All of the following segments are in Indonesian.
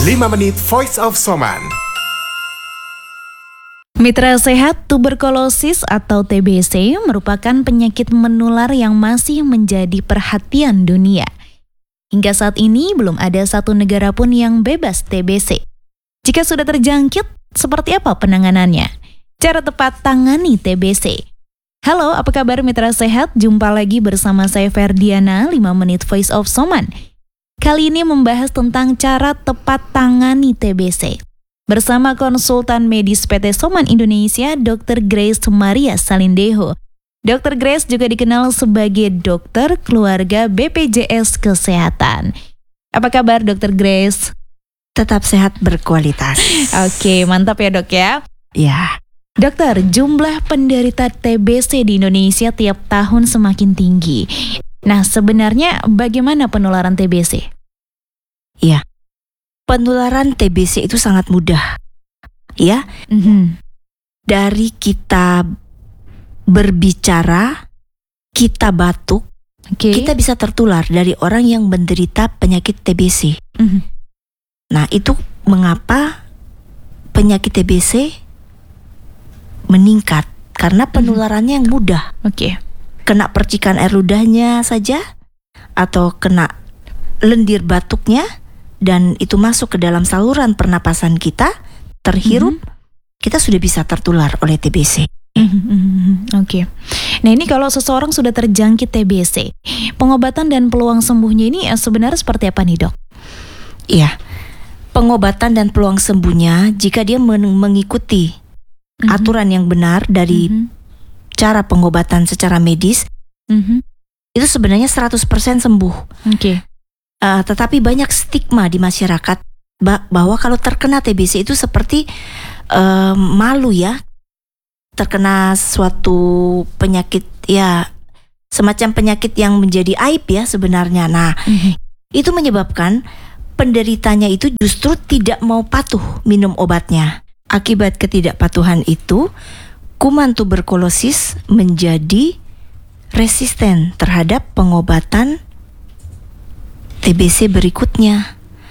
5 menit Voice of Soman. Mitra sehat, tuberkulosis atau TBC merupakan penyakit menular yang masih menjadi perhatian dunia. Hingga saat ini belum ada satu negara pun yang bebas TBC. Jika sudah terjangkit, seperti apa penanganannya? Cara tepat tangani TBC. Halo, apa kabar mitra sehat? Jumpa lagi bersama saya Ferdiana, 5 menit Voice of Soman. Kali ini membahas tentang cara tepat tangani TBC. Bersama konsultan medis PT Soman Indonesia, Dr. Grace Maria Salindeho. Dr. Grace juga dikenal sebagai dokter keluarga BPJS Kesehatan. Apa kabar Dr. Grace? Tetap sehat berkualitas. Oke, mantap ya dok ya. Ya. Dokter, jumlah penderita TBC di Indonesia tiap tahun semakin tinggi. Nah, sebenarnya bagaimana penularan TBC? Ya. Penularan TBC itu sangat mudah, ya. Dari kita berbicara, kita batuk, kita bisa tertular dari orang yang menderita penyakit TBC. Nah, itu mengapa penyakit TBC meningkat, karena penularannya yang mudah. Kena percikan air ludahnya saja, atau kena lendir batuknya, dan itu masuk ke dalam saluran pernapasan kita, terhirup, kita sudah bisa tertular oleh TBC. Nah ini kalau seseorang sudah terjangkit TBC, pengobatan dan peluang sembuhnya ini sebenarnya seperti apa nih dok? Iya, pengobatan dan peluang sembuhnya jika dia mengikuti aturan yang benar dari cara pengobatan secara medis, itu sebenarnya 100% sembuh. Tetapi banyak stigma di masyarakat bahwa kalau terkena TBC itu seperti malu ya, terkena suatu penyakit ya, semacam penyakit yang menjadi aib ya sebenarnya. Nah, itu menyebabkan penderitanya itu justru tidak mau patuh minum obatnya. Akibat ketidakpatuhan itu, kuman tuberkulosis menjadi resisten terhadap pengobatan TBC berikutnya.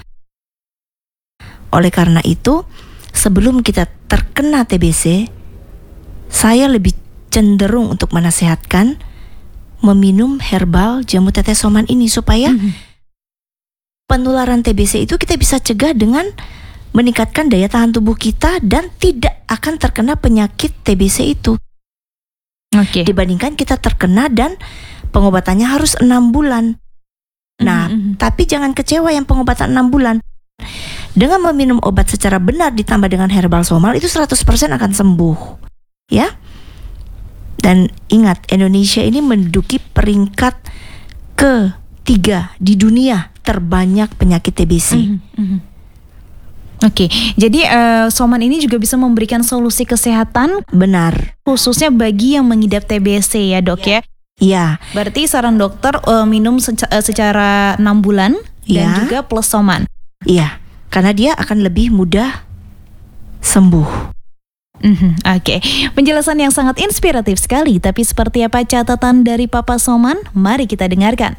Oleh karena itu, sebelum kita terkena TBC, saya lebih cenderung untuk menasehatkan meminum herbal jamu tetes Soman ini supaya penularan TBC itu kita bisa cegah dengan meningkatkan daya tahan tubuh kita dan tidak akan terkena penyakit TBC itu. Dibandingkan kita terkena dan pengobatannya harus 6 bulan. Nah, tapi jangan kecewa yang pengobatan 6 bulan. Dengan meminum obat secara benar ditambah dengan herbal Somal, itu 100% akan sembuh. Ya. Dan ingat, Indonesia ini menduduki peringkat ke-3 di dunia terbanyak penyakit TBC. Jadi Soman ini juga bisa memberikan solusi kesehatan benar, khususnya bagi yang mengidap TBC ya dok ya. Iya. Berarti saran dokter minum secara 6 bulan dan juga plus Soman. Iya, karena dia akan lebih mudah sembuh. Penjelasan yang sangat inspiratif sekali. Tapi seperti apa catatan dari Papa Soman? Mari kita dengarkan.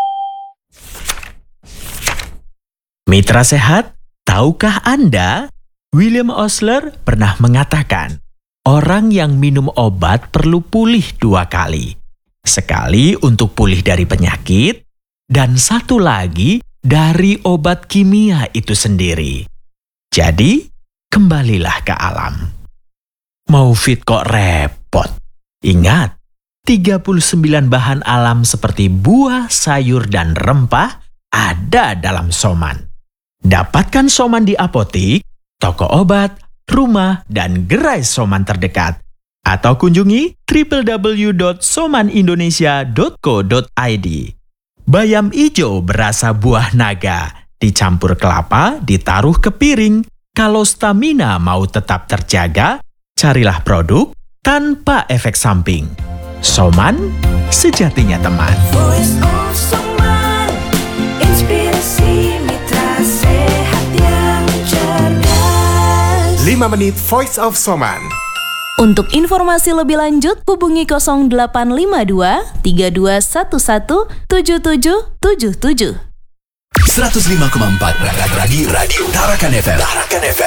Mitra sehat, tahukah Anda? William Osler pernah mengatakan, orang yang minum obat perlu pulih 2 kali. Sekali untuk pulih dari penyakit, dan satu lagi dari obat kimia itu sendiri. Jadi, kembalilah ke alam. Mau fit kok repot? Ingat, 39 bahan alam seperti buah, sayur, dan rempah ada dalam Soman. Dapatkan Soman di apotik, toko obat, rumah, dan gerai Soman terdekat. Atau kunjungi www.somanindonesia.co.id. Bayam ijo berasa buah naga, dicampur kelapa, ditaruh ke piring. Kalau stamina mau tetap terjaga, carilah produk tanpa efek samping. Soman, sejatinya teman. Voice of Soman, inspirasi mitra sehat yang cerdas. 5 menit Voice of Soman. Untuk informasi lebih lanjut, hubungi 0852 3211 7777. 105,4 Radio Tarakan FM.